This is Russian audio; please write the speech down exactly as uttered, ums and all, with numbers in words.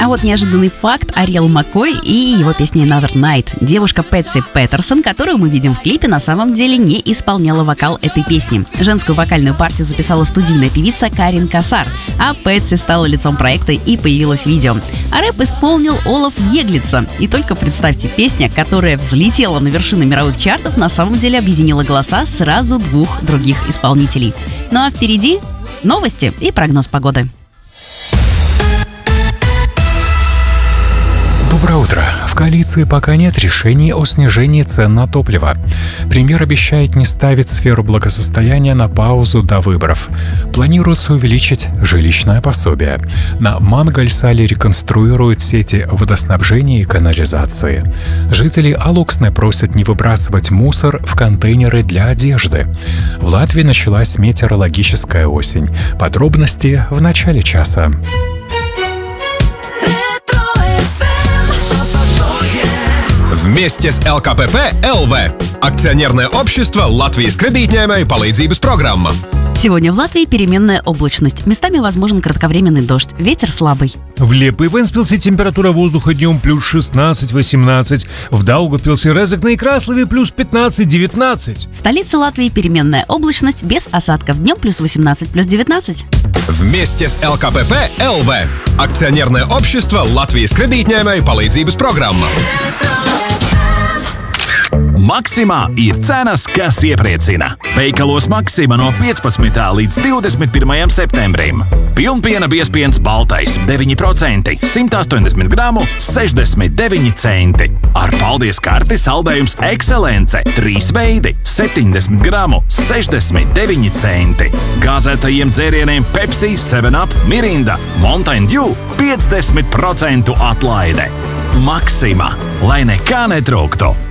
А вот неожиданный факт о Риэл Маккой и его песне Another Night. Девушка Пэтси Петерсон, которую мы видим в клипе, на самом деле не исполняла вокал этой песни. Женскую вокальную партию записала студийная певица Карин Касар, а Пэтси стала лицом проекта и появилось видео. А рэп исполнил Олаф Еглица. И только представьте, песня, которая взлетела на вершины мировых чартов, на самом деле объединила голоса сразу двух других исполнителей. Ну а впереди новости и прогноз погоды. Доброе утро. В коалиции пока нет решений о снижении цен на топливо. Премьер обещает не ставить сферу благосостояния на паузу до выборов. Планируется увеличить жилищное пособие. На Мангальсале реконструируют сети водоснабжения и канализации. Жители Алуксны просят не выбрасывать мусор в контейнеры для одежды. В Латвии началась метеорологическая осень. Подробности в начале часа. Вместе с эл ка пэ пэ эл ви – акционерное общество Латвijas кредитņēmēju palīdzības программа. Сегодня в Латвии переменная облачность. Местами возможен кратковременный дождь. Ветер слабый. В Лепе и Венспилсе температура воздуха днем плюс шестнадцать-восемнадцать. В Даугавпилсе, Резекне и Краслове плюс пятнадцать-девятнадцать. В столице Латвии переменная облачность без осадков. Днем плюс восемнадцать, плюс девятнадцать. Вместе с эл ка пэ пэ эл ви – акционерное общество Латвijas kreditņēmēju palīdzības programma. Maksimā ir cenas, kas iepriecina. Veikalos Maksima no piecpadsmitā līdz divdesmit pirmajam septembrim. Pilnpiena biezpiens baltais deviņi procenti, simt astoņdesmit gramu, sešdesmit deviņi centi. Ar paldies karti saldējums Ekscelence, trīs veidi, septiņdesmit gramu, sešdesmit deviņi centi. Gāzētajiem dzērieniem Pepsi, seven up, Mirinda, Mountain Dew, piecdesmit procentu atlaide. Maksima, lai nekā netrūktu.